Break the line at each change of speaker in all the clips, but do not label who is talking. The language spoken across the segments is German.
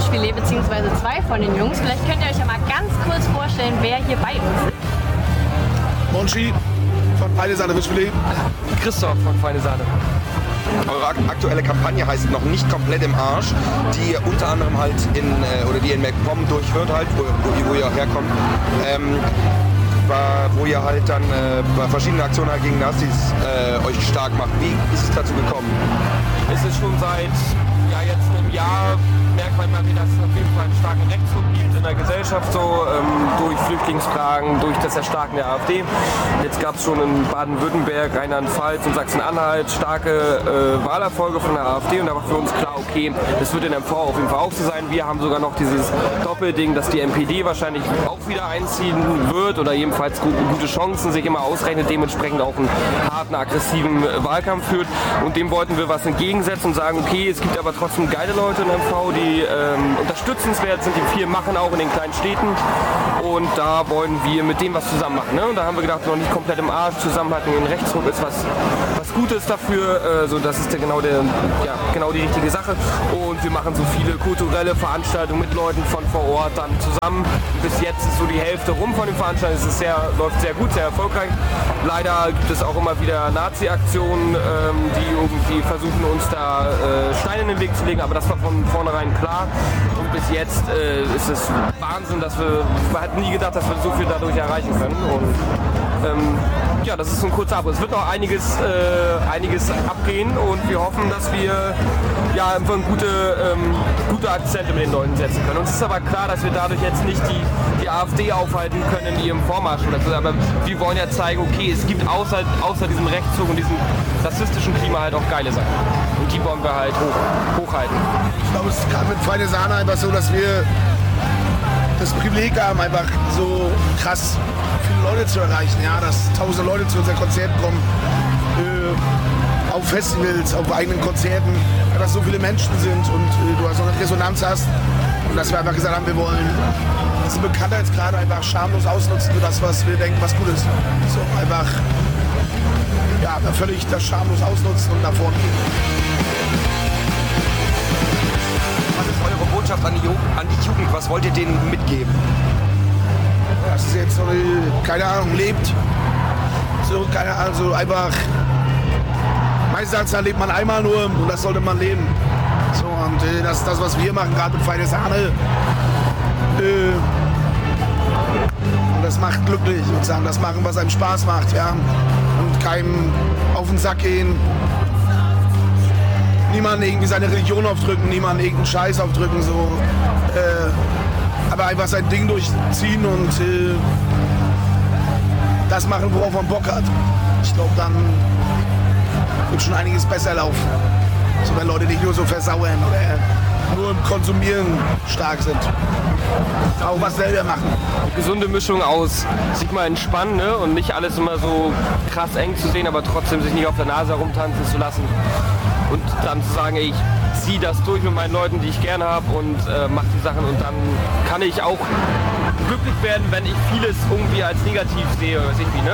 Wischfilet, beziehungsweise zwei von den Jungs. Vielleicht könnt ihr euch ja mal ganz kurz vorstellen, wer hier bei uns ist.
Monchi von Feine Sahne Wischfilet.
Christoph von Feine Sahne.
Eure aktuelle Kampagne heißt noch nicht komplett im Arsch, die unter anderem halt die in MacPom durchführt halt, wo ihr auch herkommt, wo ihr halt dann bei verschiedenen Aktionen halt gegen Nazis euch stark macht. Wie ist es dazu gekommen?
Es ist schon seit jetzt einem Jahr, merkt man mal wieder, dass es auf jeden Fall einen starken Rechtsruck gibt in der Gesellschaft, so durch Flüchtlingsfragen, durch das Erstarken der AfD. Jetzt gab es schon in Baden-Württemberg, Rheinland-Pfalz und Sachsen-Anhalt starke Wahlerfolge von der AfD und da war für uns klar, okay, das wird in MV auf jeden Fall auch so sein. Wir haben sogar noch dieses Doppelding, dass die NPD wahrscheinlich auch wieder einziehen wird oder jedenfalls gute Chancen sich immer ausrechnet, dementsprechend auch einen harten, aggressiven Wahlkampf führt und dem wollten wir was entgegensetzen und sagen, okay, es gibt aber trotzdem geile Leute in MV, die unterstützenswert sind, die viel machen, auch in den kleinen Städten. Und da wollen wir mit dem was zusammen machen. Ne? Und da haben wir gedacht, noch nicht komplett im Arsch, Zusammenhaltung in Rechtsruck ist was Gutes dafür. Das ist genau die richtige Sache. Und wir machen so viele kulturelle Veranstaltungen mit Leuten von vor Ort dann zusammen. Bis jetzt ist so die Hälfte rum von den Veranstaltungen. Es läuft sehr gut, sehr erfolgreich. Leider gibt es auch immer wieder Nazi-Aktionen, die irgendwie versuchen, uns da Steine in den Weg zu legen. Aber das war von vornherein klar. Und bis jetzt ist es Wahnsinn, dass wir hatten nie gedacht, dass wir so viel dadurch erreichen können. Und das ist so ein kurzer Abriss. Es wird noch einiges abgehen und wir hoffen, dass wir einfach gute Akzente mit den Leuten setzen können. Uns ist aber klar, dass wir dadurch jetzt nicht die AfD aufhalten können in ihrem Vormarsch. Aber wir wollen ja zeigen, okay, es gibt außer diesem Rechtszug und diesem rassistischen Klima halt auch geile Sachen. Und die wollen wir halt hochhalten.
Ich glaube, es ist gerade mit Feine Sahne einfach so, dass wir das Privileg haben, einfach so krass viele Leute zu erreichen. Ja, dass 1000 Leute zu unseren Konzerten kommen, auf Festivals, auf eigenen Konzerten, dass so viele Menschen sind und du so eine Resonanz hast. Und dass wir einfach gesagt haben, wir wollen diesen Bekanntheitsgrad einfach schamlos ausnutzen für das, was wir denken, was gut ist. So einfach, völlig das schamlos ausnutzen und nach vorne gehen.
Was ist eure Botschaft an die Jugend? Was wollt ihr denen mitgeben?
Das ist jetzt so keine Ahnung, lebt. So, keine Ahnung, so einfach. Meistens lebt man einmal nur und das sollte man leben. So, und das ist das, was wir machen, gerade mit Feine Sahne. Und das macht glücklich und sagen, das machen, was einem Spaß macht, ja. Und keinem auf den Sack gehen. Niemanden irgendwie seine Religion aufdrücken, niemanden irgendeinen Scheiß aufdrücken, so. Aber einfach sein Ding durchziehen und das machen, worauf man Bock hat. Ich glaube, dann wird schon einiges besser laufen. So, wenn Leute nicht nur so versauern oder nur im Konsumieren stark sind. Auch was selber machen.
Eine gesunde Mischung aus sich mal entspannen, ne? Und nicht alles immer so krass eng zu sehen, aber trotzdem sich nicht auf der Nase herumtanzen zu lassen. Und dann zu sagen, ey, ich ziehe das durch mit meinen Leuten, die ich gerne habe und mache die Sachen und dann kann ich auch glücklich werden, wenn ich vieles irgendwie als negativ sehe, weiß ich wie, ne?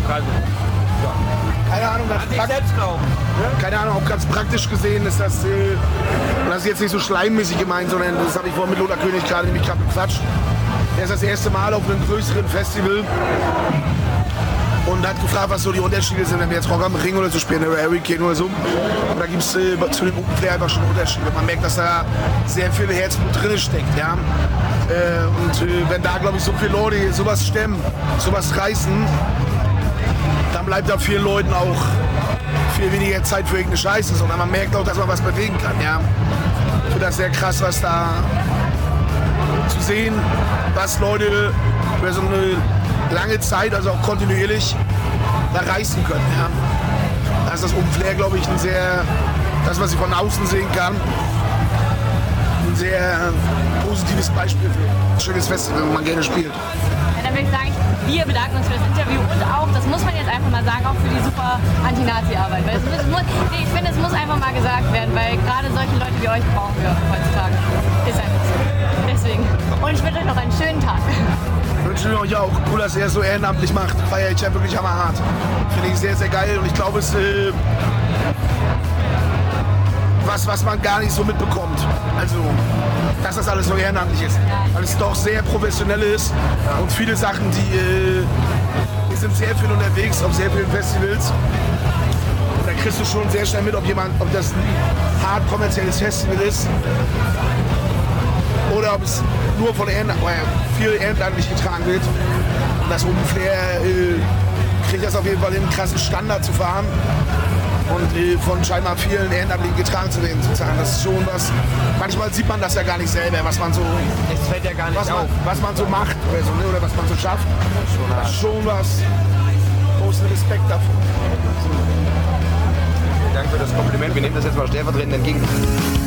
Keine Ahnung, auch ganz praktisch gesehen ist das, und das ist jetzt nicht so schleimmäßig gemeint, sondern das habe ich vorhin mit Lothar König gerade bequatscht. Er ist das erste Mal auf einem größeren Festival und hat gefragt, was so die Unterschiede sind, wenn wir jetzt Rock am Ring oder so spielen oder Hurricane oder so. Und da gibt es zu dem Open einfach schon Unterschiede. Man merkt, dass da sehr viel Herzblut drin steckt. Ja? Wenn da, glaube ich, so viele Leute sowas stemmen, sowas reißen, dann bleibt da vielen Leuten auch viel weniger Zeit für irgendeine Scheiße, sondern man merkt auch, dass man was bewegen kann. Ja? Ich finde das sehr krass, was da zu sehen, was Leute über so eine lange Zeit, also auch kontinuierlich, da reißen können. Ja? Da ist das Open Flair, glaube ich, das, was ich von außen sehen kann, ein sehr positives Beispiel für ein schönes Festival, wenn man gerne spielt.
Ja, dann würde ich sagen, wir bedanken uns für das Interview und auch, das muss man jetzt einfach mal sagen, auch für die super Anti-Nazi-Arbeit. Weil ich finde, es muss einfach mal gesagt werden, weil gerade solche Leute wie euch brauchen wir heutzutage. Ist einfach so. Deswegen. Und ich wünsche euch noch einen schönen Tag.
Ich wünsche euch auch. Cool, dass ihr es so ehrenamtlich macht. Feiere ich ja wirklich hammerhart. Finde ich sehr, sehr geil und ich glaube, es was man gar nicht so mitbekommt. Also, dass das alles so ehrenamtlich ist. Weil es doch sehr professionell ist und viele Sachen, wir sind sehr viel unterwegs auf sehr vielen Festivals. Und da kriegst du schon sehr schnell mit, ob das ein hart kommerzielles Festival ist oder ob es nur von viel ehrenamtlich getragen wird. Und das Open Flair kriegt das auf jeden Fall einen krassen Standard zu fahren und von scheinbar vielen Ehrenamtlichen getragen zu werden, sozusagen. Das ist schon was, manchmal sieht man das ja gar nicht selber, was man so,
Es fällt ja gar nicht auf.
was man so macht oder, so, ne, oder was man so schafft. Das ist schon was, großen Respekt davor.
Vielen Dank für das Kompliment. Wir nehmen das jetzt mal stellvertretend entgegen.